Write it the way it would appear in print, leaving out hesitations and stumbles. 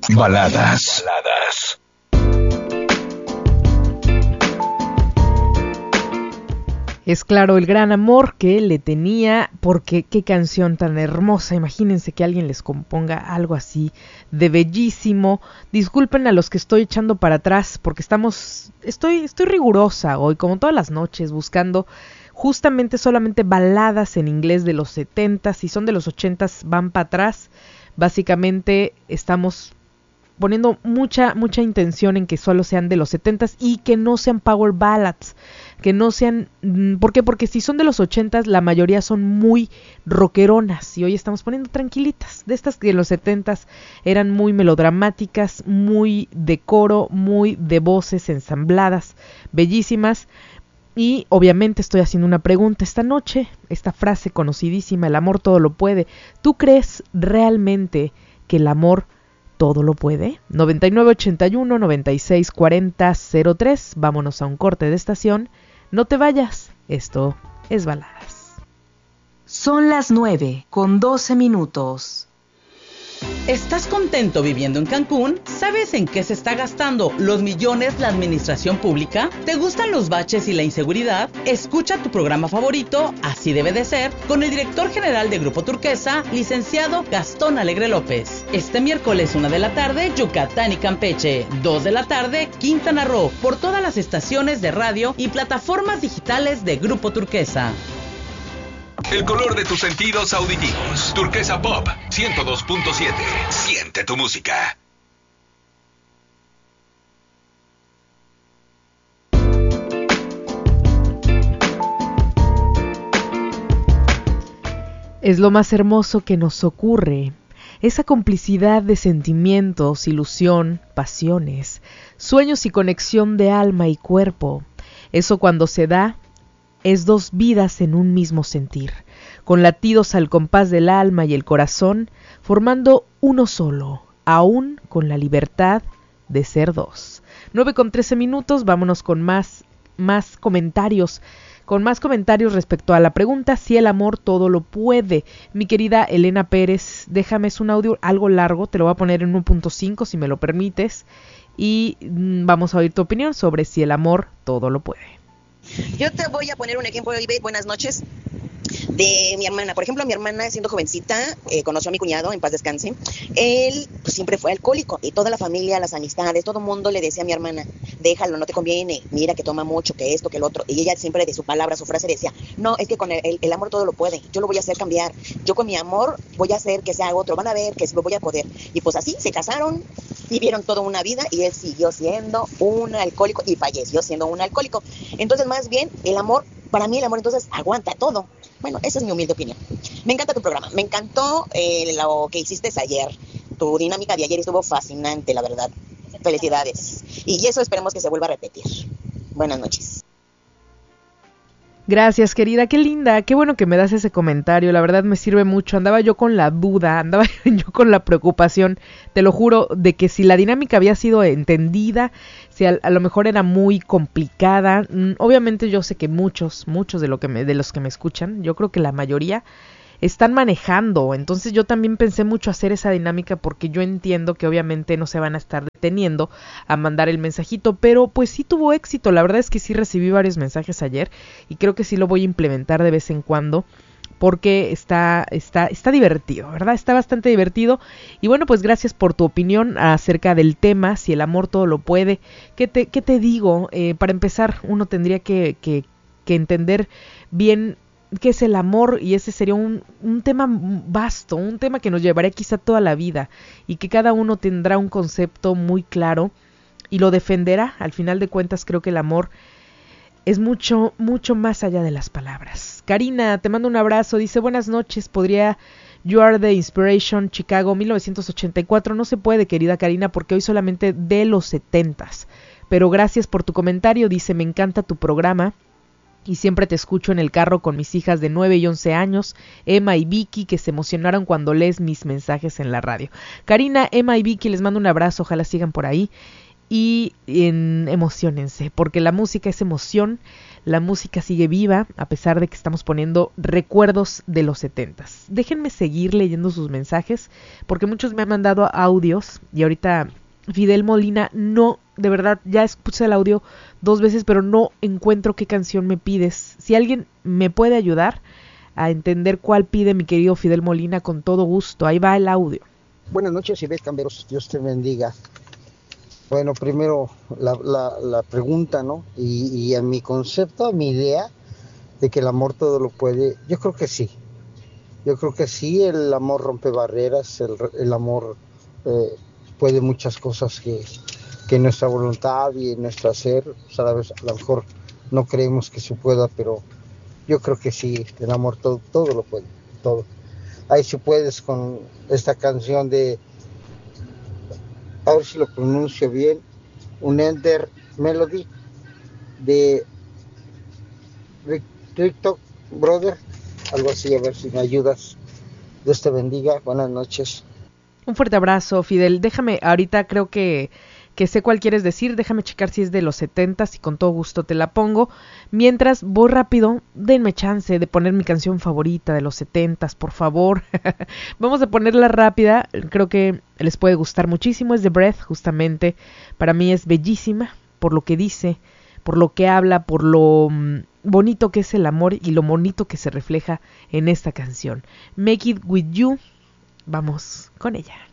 Baladas. Es claro el gran amor que le tenía, porque qué canción tan hermosa. Imagínense que alguien les componga algo así de bellísimo. Disculpen a los que estoy echando para atrás, porque estoy rigurosa hoy, como todas las noches, buscando justamente solamente baladas en inglés de los 70s. Si son de los 80s, van para atrás. Básicamente estamos poniendo mucha intención en que solo sean de los 70s y que no sean power ballads, que no sean... ¿Por qué? Porque si son de los 80s, la mayoría son muy rockeronas y hoy estamos poniendo tranquilitas, de estas que en los 70s eran muy melodramáticas, muy de coro, muy de voces ensambladas, bellísimas. Y obviamente estoy haciendo una pregunta esta noche, esta frase conocidísima, el amor todo lo puede. ¿Tú crees realmente que el amor todo lo puede? 9981-9640-03. Vámonos a un corte de estación. No te vayas. Esto es Baladas. Son las 9:12. ¿Estás contento viviendo en Cancún? ¿Sabes en qué se está gastando los millones la administración pública? ¿Te gustan los baches y la inseguridad? Escucha tu programa favorito, Así debe de ser, con el director general de Grupo Turquesa, licenciado Gastón Alegre López. Este miércoles 1 de la tarde, Yucatán y Campeche. 2 de la tarde, Quintana Roo, por todas las estaciones de radio y plataformas digitales de Grupo Turquesa. El color de tus sentidos auditivos. Turquesa Pop 102.7. Siente tu música. Es lo más hermoso que nos ocurre. Esa complicidad de sentimientos, ilusión, pasiones, sueños y conexión de alma y cuerpo. Eso cuando se da es dos vidas en un mismo sentir, con latidos al compás del alma y el corazón, formando uno solo, aún con la libertad de ser dos. 9:13, vámonos con más comentarios. Con más comentarios respecto a la pregunta si el amor todo lo puede. Mi querida Elena Pérez, déjame, es un audio algo largo, te lo voy a poner en 1.5 si me lo permites, y vamos a oír tu opinión sobre si el amor todo lo puede. Yo te voy a poner un ejemplo, Ibe, buenas noches, de mi hermana. Por ejemplo, mi hermana, siendo jovencita, conoció a mi cuñado, en paz descanse. Él pues, siempre fue alcohólico y toda la familia, las amistades, todo el mundo le decía a mi hermana, déjalo, no te conviene, mira que toma mucho, que esto, que lo otro. Y ella siempre de su palabra, su frase decía, no, es que con el amor todo lo puede, yo lo voy a hacer cambiar, yo con mi amor voy a hacer que sea otro, van a ver que sí lo voy a poder. Y pues así se casaron, vivieron toda una vida y él siguió siendo un alcohólico y falleció siendo un alcohólico. Entonces, más bien, el amor, para mí el amor entonces aguanta todo. Bueno, esa es mi humilde opinión. Me encanta tu programa, me encantó lo que hiciste ayer. Tu dinámica de ayer estuvo fascinante, la verdad. Felicidades. Y eso esperemos que se vuelva a repetir. Buenas noches. Gracias, querida, qué linda, qué bueno que me das ese comentario, la verdad me sirve mucho. Andaba yo con la duda, andaba yo con la preocupación, te lo juro, de que si la dinámica había sido entendida, si a lo mejor era muy complicada. Obviamente yo sé que muchos de los que me escuchan, yo creo que la mayoría están manejando, entonces yo también pensé mucho hacer esa dinámica porque yo entiendo que obviamente no se van a estar deteniendo a mandar el mensajito, pero pues sí tuvo éxito. La verdad es que sí recibí varios mensajes ayer y creo que sí lo voy a implementar de vez en cuando porque está divertido, ¿verdad? Está bastante divertido. Y bueno, pues gracias por tu opinión acerca del tema, si el amor todo lo puede. ¿Qué te digo? Para empezar, uno tendría que entender bien qué es el amor, y ese sería un tema vasto, un tema que nos llevaría quizá toda la vida y que cada uno tendrá un concepto muy claro y lo defenderá. Al final de cuentas creo que el amor es mucho más allá de las palabras. Karina, te mando un abrazo, dice buenas noches, podría You Are the Inspiration, Chicago 1984, no se puede, querida Karina, porque hoy solamente de los 70s, pero gracias por tu comentario. Dice me encanta tu programa y siempre te escucho en el carro con mis hijas de 9 y 11 años, Emma y Vicky, que se emocionaron cuando lees mis mensajes en la radio. Karina, Emma y Vicky, les mando un abrazo, ojalá sigan por ahí. y emociónense, porque la música es emoción, la música sigue viva, a pesar de que estamos poniendo recuerdos de los 70s. Déjenme seguir leyendo sus mensajes, porque muchos me han mandado audios, y ahorita Fidel Molina, no, de verdad, ya escuché el audio 2 veces, pero no encuentro qué canción me pides. Si alguien me puede ayudar a entender cuál pide mi querido Fidel Molina, con todo gusto, ahí va el audio. Buenas noches, Ivette Camberos, Dios te bendiga. Bueno, primero la pregunta, ¿no? Y a mi concepto, a mi idea de que el amor todo lo puede, yo creo que sí. Yo creo que sí, el amor rompe barreras, el amor puede muchas cosas que nuestra voluntad y nuestro hacer, o sea, a lo mejor no creemos que se pueda, pero yo creo que sí, el amor todo lo puede, todo. Ahí si puedes con esta canción de, a ver si lo pronuncio bien, un Ender Melody de TikTok Brother, algo así, a ver si me ayudas. Dios te bendiga, buenas noches. Un fuerte abrazo, Fidel. Déjame, ahorita creo que sé cuál quieres decir, déjame checar si es de los 70s y con todo gusto te la pongo. Mientras, voy rápido, denme chance de poner mi canción favorita de los 70s, por favor. Vamos a ponerla rápida, creo que les puede gustar muchísimo, es The Breath, justamente. Para mí es bellísima, por lo que dice, por lo que habla, por lo bonito que es el amor y lo bonito que se refleja en esta canción. Make It With You, vamos con ella.